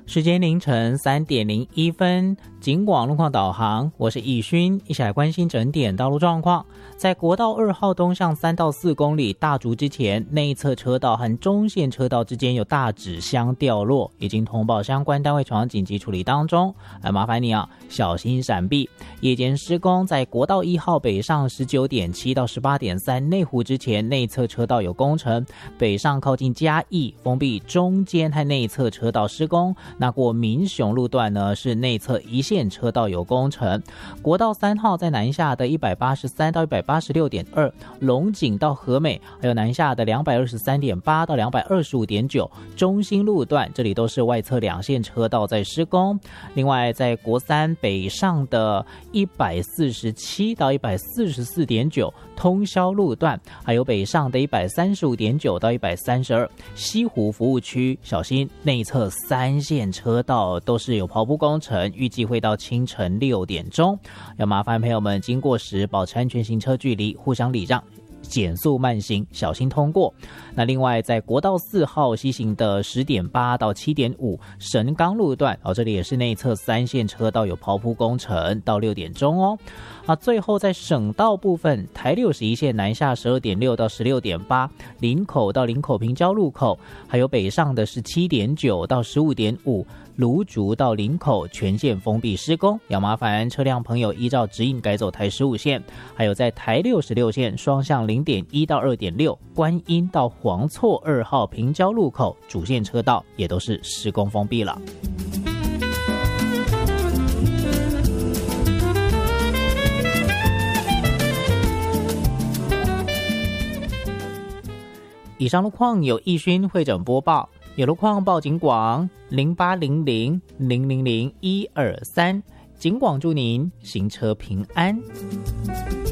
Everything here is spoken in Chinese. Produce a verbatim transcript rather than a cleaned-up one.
时间凌晨三点零一分，警广路况导航，我是易勋，一起来关心整点道路状况。在国道二号东向三到四公里大竹之前，内侧车道和中线车道之间有大纸箱掉落，已经通报相关单位场紧急处理当中。哎，麻烦你啊，小心闪避。夜间施工，在国道一号北上十九点七到十八点三内湖之前，内侧车道有工程，北上靠近嘉义封闭中间和内侧车道施工。那过民雄路段呢，是内侧一线车道有工程。国道三号在南下的一百八十三到一百八十六点二，龙井到和美，还有南下的两百二十三点八到两百二十五点九，中心路段这里都是外侧两线车道在施工。另外，在国三北上的一百四十七到一百四十四点九，通霄路段，还有北上的一百三十五点九到一百三十二，西湖服务区小心内侧三线车道都是有刨铺工程，预计会到清晨六点钟，要麻烦朋友们经过时保持安全行车距离，互相礼让，减速慢行，小心通过。那另外在国道四号西行的十点八到七点五神冈路段，哦，这里也是内侧三线车道有刨铺工程，到六点钟哦。啊，最后在省道部分，台六十一线南下十二点六到十六点八，林口到林口平交路口，还有北上的是七点九到十五点五，芦竹到林口全线封闭施工，要麻烦车辆朋友依照指引改走台十五线。还有在台六十六线双向零点一到二点六，观音到黄厝二号平交路口主线车道也都是施工封闭了。以上路况有易勋会诊播报，有路况报警广零八零零零零零一二三，警广祝您行车平安。